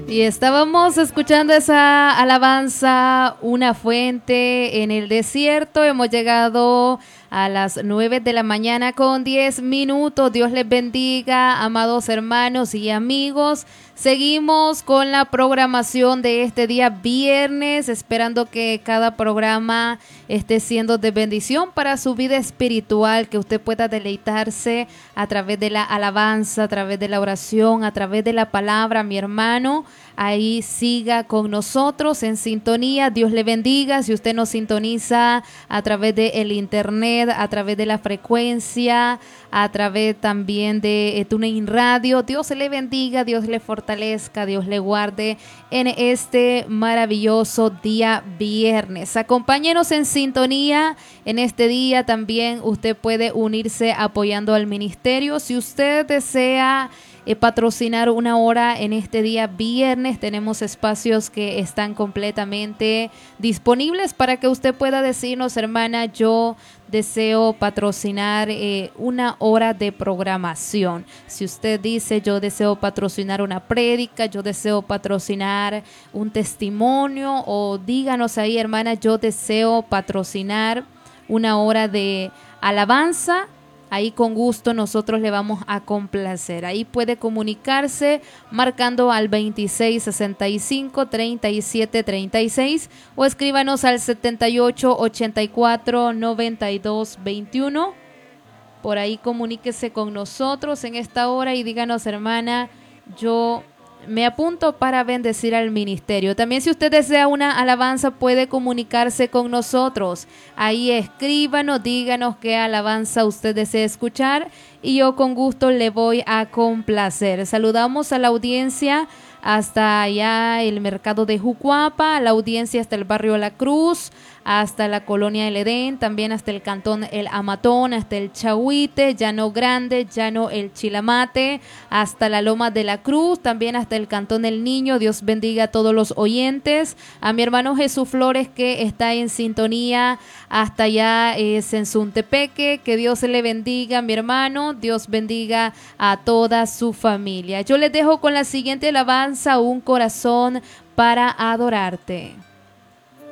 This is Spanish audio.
Y estábamos escuchando esa alabanza, una fuente en el desierto. Hemos llegado a las 9 de la mañana con 10 minutos. Dios les bendiga, amados hermanos y amigos. Seguimos con la programación de este día viernes, esperando que cada programa esté siendo de bendición para su vida espiritual, que usted pueda deleitarse a través de la alabanza, a través de la oración, a través de la palabra, mi hermano. Ahí siga con nosotros en sintonía. Dios le bendiga. Si usted nos sintoniza a través del internet, a través de la frecuencia, a través también de TuneIn Radio, Dios le bendiga, Dios le fortalezca, Dios le guarde en este maravilloso día viernes. Acompáñenos en sintonía en este día. También usted puede unirse apoyando al ministerio. Si usted desea patrocinar una hora en este día viernes, tenemos espacios que están completamente disponibles para que usted pueda decirnos: hermana, yo deseo patrocinar una hora de programación. Si usted dice: yo deseo patrocinar una prédica, yo deseo patrocinar un testimonio, o díganos ahí: hermana, yo deseo patrocinar una hora de alabanza. Ahí con gusto nosotros le vamos a complacer. Ahí puede comunicarse marcando al 2665-3736 o escríbanos al 7884-9221. Por ahí comuníquese con nosotros en esta hora y díganos: hermana, yo me apunto para bendecir al ministerio. También, si usted desea una alabanza, puede comunicarse con nosotros. Ahí escríbanos, díganos qué alabanza usted desea escuchar y yo con gusto le voy a complacer. Saludamos a la audiencia hasta allá el mercado de Jucuapa, a la audiencia hasta el barrio La Cruz, hasta la colonia El Edén, también hasta el cantón El Amatón, hasta el Chahuite, Llano Grande, Llano El Chilamate, hasta la Loma de la Cruz, también hasta el cantón El Niño. Dios bendiga a todos los oyentes. A mi hermano Jesús Flores, que está en sintonía hasta allá en Suntepeque, que Dios le bendiga, mi hermano. Dios bendiga a toda su familia. Yo les dejo con la siguiente alabanza: Un corazón para adorarte.